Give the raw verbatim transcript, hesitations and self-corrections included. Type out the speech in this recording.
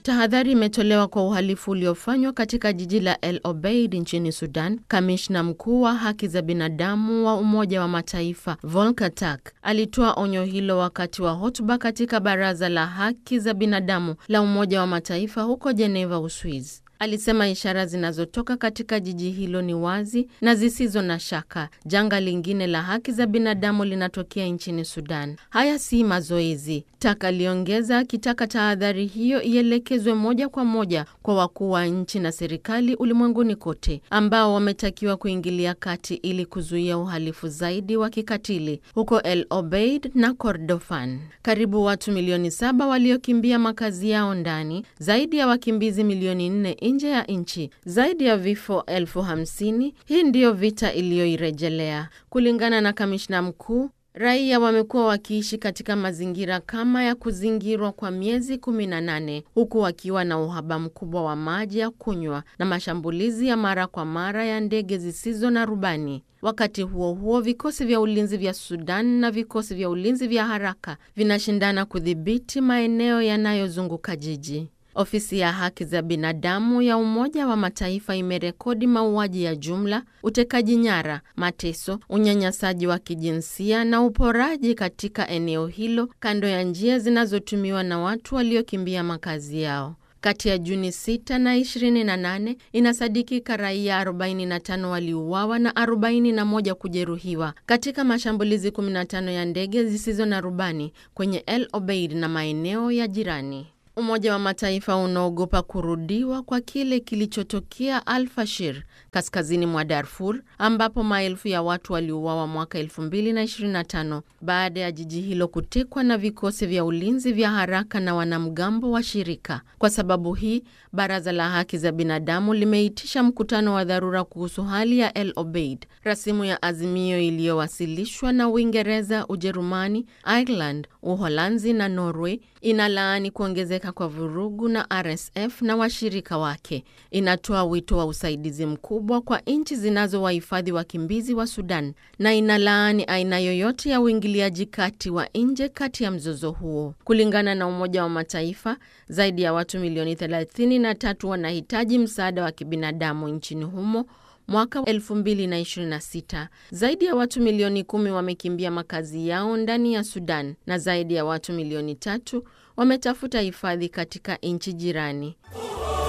Tahadhari imetolewa kwa uhalifu uliofanywa katika jiji la El Obeid nchini Sudan. Kamishna mkuu wa haki za binadamu wa Umoja wa Mataifa Volker Turk alitoa onyo hilo wakati wa hotuba katika Baraza la Haki za Binadamu la Umoja wa Mataifa huko Geneva, Uswizi. Alisema ishara zinazotoka katika jiji hilo ni wazi na zisizo na shaka. Janga lingine la haki za binadamu linatokea nchini Sudan. Haya si mazoezi. Turk aliongeza akitaka tahadhari hiyo ielekezwe moja kwa moja kwa wakuu wa nchi na serikali ulimwenguni kote, ambao wametakiwa kuingilia kati ili kuzuia uhalifu zaidi wa kikatili huko El Obeid na Kordofan. Karibu watu milioni saba waliokimbia makazi yao ndani, zaidi ya wakimbizi milioni nne nje ya nchi, zaidi ya vifo elfu hamsini. Hii ndiyo vita iliyoirejelea. Kulingana na kamishna mkuu, raia wamekuwa wakiishi katika mazingira kama ya kuzingirwa kwa miezi kumi na nane, huku wakiwa na uhaba mkubwa wa maji ya kunywa na mashambulizi ya mara kwa mara ya ndege zisizo na rubani. Wakati huo huo, vikosi vya ulinzi vya Sudan na vikosi vya ulinzi vya haraka vinashindana kudhibiti maeneo yanayozunguka jiji. Ofisi ya haki za binadamu ya Umoja wa Mataifa imerekodi mauaji ya jumla, utekaji nyara, mateso, unyanyasaji wa kijinsia na uporaji katika eneo hilo kando ya njia zinazotumiwa na watu waliokimbia makazi yao. Kati ya Juni sita na ishirini na nane, inasadikika raia arobaini na tano waliuawa na arobaini na moja kujeruhiwa katika mashambulizi kumi na tano ya ndege zisizo na rubani kwenye El Obeid na maeneo ya jirani. Umoja wa Mataifa unaogopa kurudiwa kwa kile kilichotokea Al-Fashir, kaskazini mwa Darfur, ambapo maelfu ya watu waliuawa mwaka elfu mbili na ishirini na tano baada ya jiji hilo kutekwa na vikosi vya ulinzi vya haraka na wanamgambo wa shirika. Kwa sababu hii, Baraza la Haki za Binadamu limeitisha mkutano wa dharura kuhusu hali ya El Obeid. Rasimu ya azimio iliyowasilishwa na Uingereza, Ujerumani, Ireland, Uholanzi na Norway inalaani kuongezeka kwa vurugu na R S F na washirika wake. Inatoa wito wa usaidizi mkubwa kwa nchi zinazowahifadhi wakimbizi wa Sudan na inalaani aina yoyote ya uingiliaji kati wa nje kati ya mzozo huo. Kulingana na Umoja wa Mataifa, zaidi ya watu milioni thelathini na tatu wanahitaji msaada wa kibinadamu nchini humo mwaka elfu mbili na ishirini na sita. Zaidi ya watu milioni kumi wamekimbia makazi yao ndani ya Sudan na zaidi ya watu milioni tatu wametafuta hifadhi katika nchi jirani.